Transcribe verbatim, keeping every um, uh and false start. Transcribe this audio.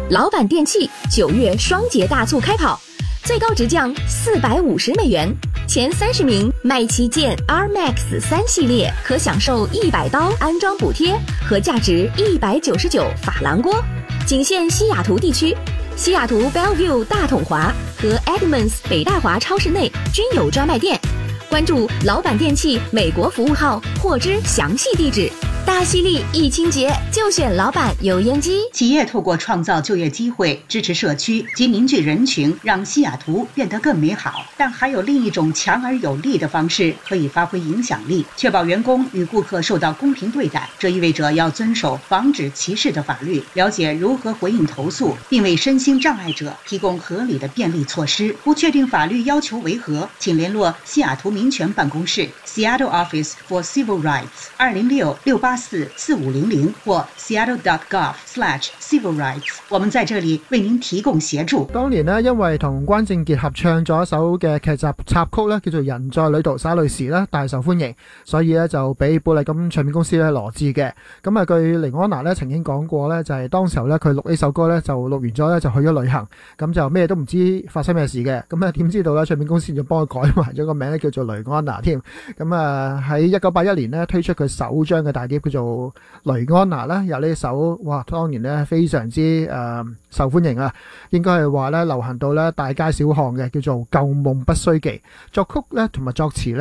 老板电器九月双节大促开跑，最高直降四百五十美元，前三十名卖旗舰 R Max 三系列可享受一百刀安装补贴和价值一百九十九法郎锅，仅限西雅图地区。西雅图 Bellevue 大统华和 Edmonds 北大华超市内均有专卖店。关注老板电器美国服务号，获知详细地址。大溪利疫情节就选老板油烟机。 企业透过创造就业机会，支持社区及凝聚人群，让西雅图变得更美好。但还有另一种强而有力的方式可以发挥影响力，确保员工与顾客受到公平对待。这意味着要遵守防止歧视的法律，了解如何回应投诉，并为身心障碍者提供合理的便利措施。不确定法律要求为何，请联络西雅图民权办公室 Seattle Office for Civil Rights 二零六六八四四五零零或 seattle dot gov slash civil rights。我们在这里为您提供协助。 當年呢，因為同關正傑合唱咗一首嘅劇集插曲咧，叫做《人在旅途灑淚時》咧，大受歡迎，所以咧就俾寶麗金唱片公司咧羅致嘅。咁啊，據黎安娜咧曾經講過咧，就係、是、當時候咧佢錄呢首歌咧，就錄完咗咧就去咗旅行，咁就咩都唔知發生咩事嘅。咁啊點知道咧唱片公司就幫佢改埋咗個名咧，叫做雷安娜添。咁啊喺一九八一年咧推出佢首張嘅大碟叫做雷安娜啦，有呢首哇，當然咧非常之誒、呃、受歡迎啊，應該係話咧流行到咧大街小巷嘅，叫做舊夢不須記。作曲咧同埋作詞咧